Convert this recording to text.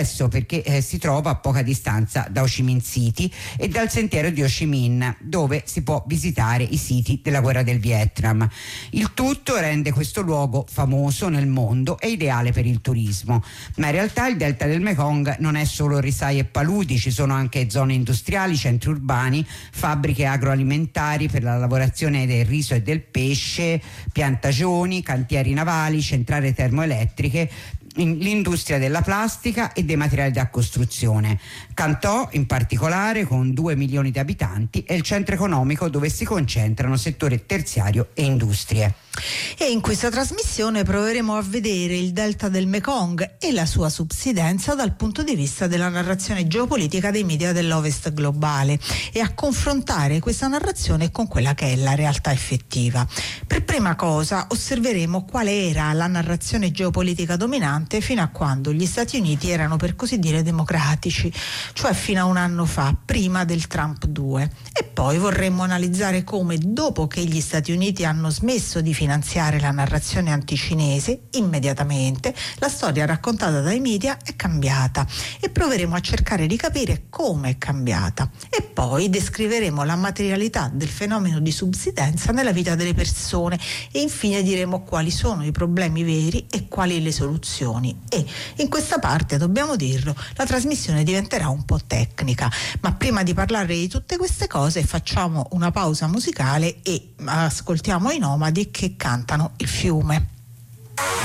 perché si trova a poca distanza da Ho Chi Minh City e dal sentiero di Ho Chi Minh, dove si può visitare i siti della guerra del Vietnam. Il tutto rende questo luogo famoso nel mondo e ideale per il turismo, ma in realtà il delta del Mekong non è solo risai e paludi, ci sono anche zone industriali, centri urbani, fabbriche agroalimentari per la lavorazione del riso e del pesce, piantagioni, cantieri navali, centrali termoelettriche, l'industria della plastica e dei materiali da costruzione. Cantò, in particolare, con 2 milioni di abitanti, è il centro economico dove si concentrano settore terziario e industrie. E in questa trasmissione proveremo a vedere il delta del Mekong e la sua subsidenza dal punto di vista della narrazione geopolitica dei media dell'Ovest globale e a confrontare questa narrazione con quella che è la realtà effettiva. Per prima cosa osserveremo quale era la narrazione geopolitica dominante fino a quando gli Stati Uniti erano, per così dire, democratici, cioè fino a un anno fa, prima del Trump 2. E poi vorremmo analizzare come, dopo che gli Stati Uniti hanno smesso di finanziare la narrazione anticinese, immediatamente la storia raccontata dai media è cambiata e proveremo a cercare di capire come è cambiata. E poi descriveremo la materialità del fenomeno di subsidenza nella vita delle persone e infine diremo quali sono i problemi veri e quali le soluzioni. E in questa parte, dobbiamo dirlo, la trasmissione diventerà un po' tecnica, ma prima di parlare di tutte queste cose facciamo una pausa musicale e ascoltiamo i Nomadi che cantano Il fiume.